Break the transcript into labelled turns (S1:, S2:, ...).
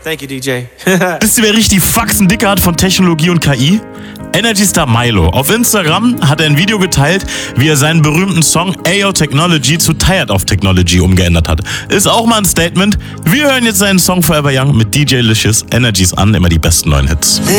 S1: Thank you, DJ.
S2: Wisst ihr, wer richtig Faxen dicke hat von Technologie und KI? Energy Star Milo. Auf Instagram hat er ein Video geteilt, wie er seinen berühmten Song Ayo Technology zu Tired of Technology umgeändert hat. Ist auch mal ein Statement. Wir hören jetzt seinen Song Forever Young mit DJ Licious Energies an, immer die besten neuen Hits.